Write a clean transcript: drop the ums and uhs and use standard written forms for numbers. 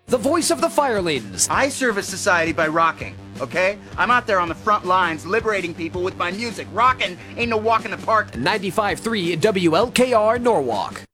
the voice of the Firelings. I service society by rocking, okay? I'm out there on the front lines liberating people with my music. Rocking ain't no walk in the park. 95.3 WLKR Norwalk.